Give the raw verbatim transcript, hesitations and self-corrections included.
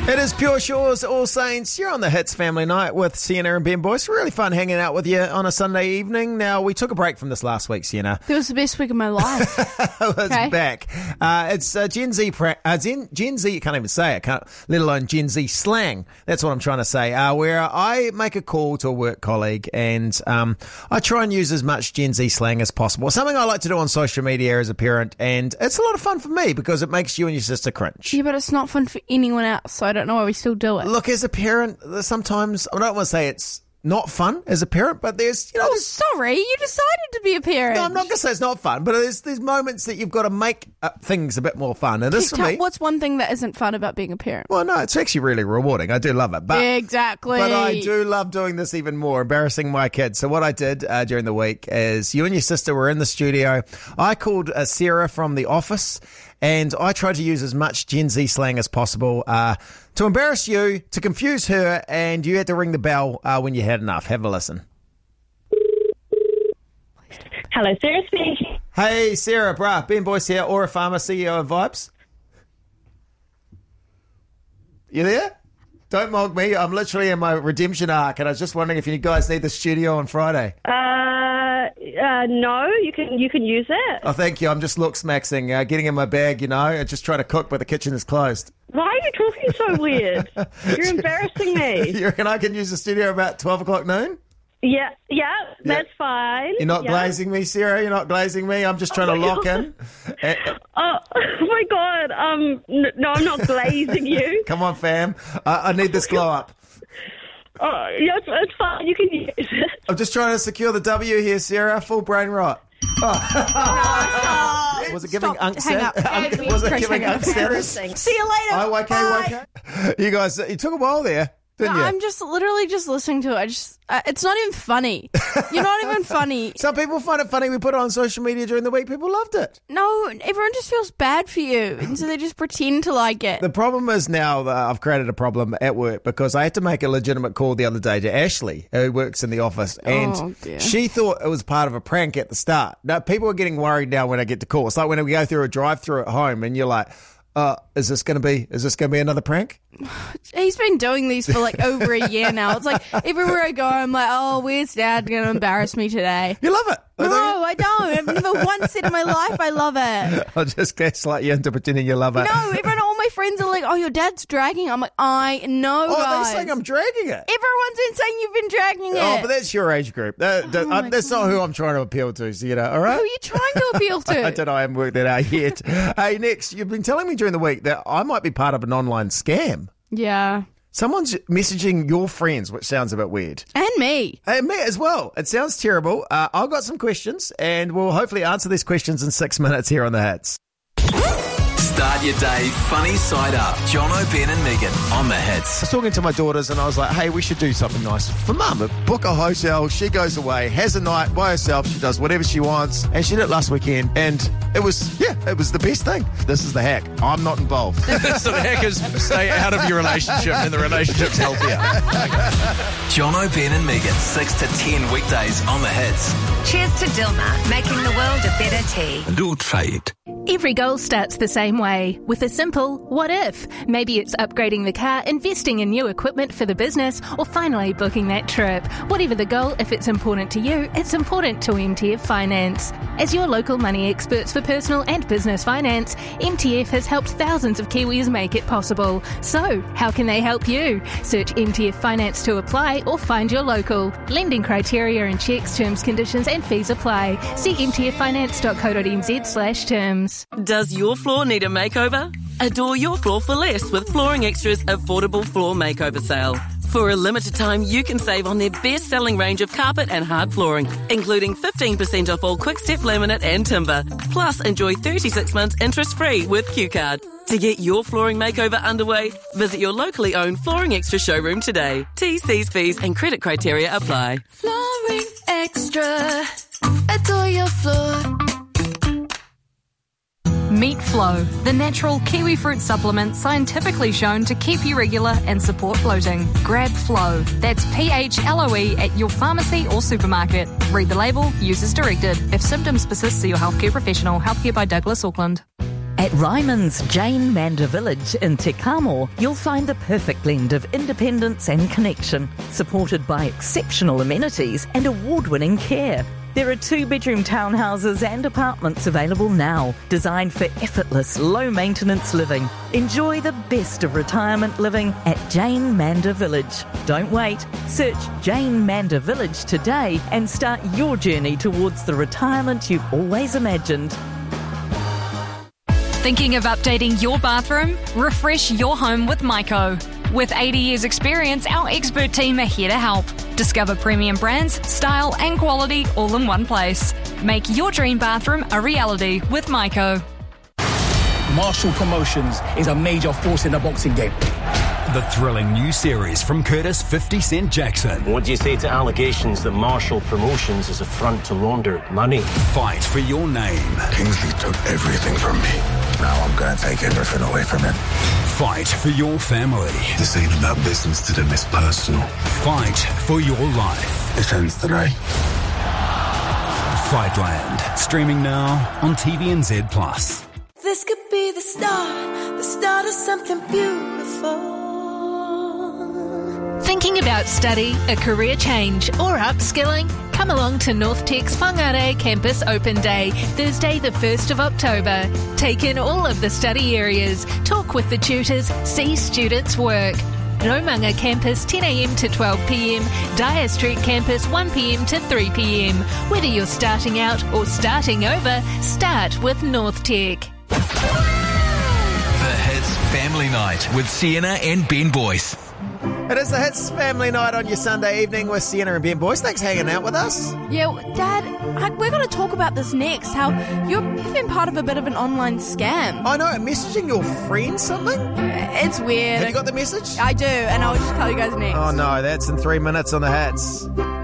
It is Pure Shores, All Saints. You're on the Hits Family Night with Sienna and Ben Boyce. Really fun hanging out with you on a Sunday evening. Now, we took a break from this last week, Sienna. It was the best week of my life. It's okay. back. Uh, it's uh, Gen Z, pra- uh, Gen, Gen Z, you can't even say it, can't, let alone Gen Z slang. That's what I'm trying to say. Uh, where I make a call to a work colleague and um, I try and use as much Gen Z slang as possible. Something I like to do on social media as a parent, and it's a lot of fun for me because it makes you and your sister cringe. Yeah, but it's not fun for anyone else, so I don't know why we still do it. Look, as a parent, sometimes, I don't want to say it's not fun as a parent, but there's, you know... Oh, there's, sorry, you decided to be a parent. No, I'm not going to say it's not fun, but there's, there's moments that you've got to make uh, things a bit more fun. And this for tell, me... What's one thing that isn't fun about being a parent? Well, no, it's actually really rewarding. I do love it. But, exactly. But I do love doing this even more, embarrassing my kids. So what I did uh, during the week is you and your sister were in the studio. I called uh, Sarah from the office, and I tried to use as much Gen Z slang as possible uh, to embarrass you, to confuse her, and you had to ring the bell uh, when you had enough. Have a listen. Hello, Sarah speaking. Hey, Sarah, bruh, Ben Boyce here, Aura Farmer, C E O of Vibes. You there? Don't mock me. I'm literally in my redemption arc, and I was just wondering if you guys need the studio on Friday. Uh, uh no, you can you can use it. Oh, thank you. I'm just look smaxing, uh, getting in my bag, you know, and just trying to cook, but the kitchen is closed. Why are you talking so weird? You're embarrassing me. You reckon I can use the studio about twelve o'clock noon? Yeah, yeah, that's yeah. fine. You're not yeah. glazing me, Sarah? You're not glazing me? I'm just trying oh to lock God. in. Oh, oh, my God. Um, n- no, I'm not glazing you. Come on, fam. I, I need this glow up. Oh, yeah, it's, it's fine. You can use it. I'm just trying to secure the W here, Sarah. Full brain rot. Oh. No, was it giving Stop, unk hang up. st- Was it Chris, giving hang up. unk status? See you later. Oh, okay, Bye. okay. You guys, you took a while there, didn't No, you? I'm just literally just listening to it. I just, uh, it's not even funny. You're not even funny. Some people find it funny. We put it on social media during the week. People loved it. No, everyone just feels bad for you, and so they just pretend to like it. The problem is now that I've created a problem at work because I had to make a legitimate call the other day to Ashley, who works in the office, and Oh, dear. she thought it was part of a prank at the start. Now, people are getting worried now when I get the call. It's like when we go through a drive-through at home, and you're like, uh, is this going to be, is this going to be another prank? He's been doing these for like over a year now. It's like everywhere I go, I'm like, oh, where's Dad going to embarrass me today? You love it. No, I don't. I've never once said in my life I love it. I'll just gaslight you into pretending you love it. No, everyone, all my friends are like, oh, your dad's dragging. I'm like, I know, Oh, guys. they're saying I'm dragging it. Everyone's been saying you've been dragging it. Oh, but that's your age group. That, that, Oh uh, my that's not who I'm trying to appeal to, so, you know, all right? Who are you trying to appeal to? I don't know. I haven't worked that out yet. Hey, next, you've been telling me during the week that I might be part of an online scam. Yeah. Someone's messaging your friends, which sounds a bit weird. And me. And me as well. It sounds terrible. Uh, I've got some questions, and we'll hopefully answer these questions in six minutes here on The Hits. Start your day funny side up. Jono, Ben and Megan on The Hits. I was talking to my daughters, and I was like, hey, we should do something nice for Mum. Book a hotel. She goes away, has a night by herself. She does whatever she wants. And she did it last weekend, and it was, yeah, it was the best thing. This is the hack. I'm not involved. So the hack is stay out of your relationship and the relationship's healthier. Jono, Ben and Megan, six to ten weekdays on The Hits. Cheers to Dilmah, making the world a better tea. Do try it. Every goal starts the same way, with a simple what if. Maybe it's upgrading the car, investing in new equipment for the business, or finally booking that trip. Whatever the goal, if it's important to you, it's important to M T F Finance. As your local money experts for personal and business finance, M T F has helped thousands of Kiwis make it possible. So, how can they help you? Search M T F Finance to apply or find your local. Lending criteria and checks, terms, conditions and fees apply. See m t f finance dot co dot n z slash terms. Does your floor need a makeover? Adore your floor for less with Flooring Extra's affordable floor makeover sale. For a limited time, you can save on their best-selling range of carpet and hard flooring, including fifteen percent off all quick-step laminate and timber. Plus, enjoy thirty-six months interest-free with Q Card. To get your flooring makeover underway, visit your locally owned Flooring Extra showroom today. T's, C's, fees and credit criteria apply. Flooring Extra. Adore your floor. Meat Flow, the natural kiwi fruit supplement scientifically shown to keep you regular and support bloating. Grab Flow. That's P H L O E at your pharmacy or supermarket. Read the label, use as directed. If symptoms persist, see your healthcare professional. Healthcare by Douglas Auckland. At Ryman's Jane Manda Village in Te Kamo, you'll find the perfect blend of independence and connection, supported by exceptional amenities and award-winning care. There are two-bedroom townhouses and apartments available now, designed for effortless, low-maintenance living. Enjoy the best of retirement living at Jane Manda Village. Don't wait. Search Jane Manda Village today and start your journey towards the retirement you've always imagined. Thinking of updating your bathroom? Refresh your home with Myco. With eighty years experience, our expert team are here to help. Discover premium brands, style and quality all in one place. Make your dream bathroom a reality with Myco. Marshall Promotions is a major force in the boxing game. The thrilling new series from Curtis fifty Cent Jackson. What do you say to allegations that Marshall Promotions is a front to launder money? Fight for your name. Kingsley took everything from me. Now I'm going to take everything away from him. Fight for your family. This ain't about business to them, it's personal. Fight for your life. It ends today. Fightland. Streaming now on T V N Z Plus. This could be the start, the start of something beautiful. Thinking about study, a career change or upskilling? Come along to North Tech's Whangarei Campus Open Day, Thursday the first of October. Take in all of the study areas, talk with the tutors, see students work. Romanga Campus ten a.m. to twelve p.m, Dyer Street Campus one p.m. to three p.m. Whether you're starting out or starting over, start with North Tech. The Hits Family Night with Sienna and Ben Boyce. It is the Hits Family Night on your Sunday evening with Sienna and Ben Boyce. Thanks for hanging out with us. Yeah, Dad, I, we're going to talk about this next, how you're, you've been part of a bit of an online scam. I know, messaging your friend something? It's weird. Have you got the message? I do, and I'll just tell you guys next. Oh no, that's in three minutes on the Hits.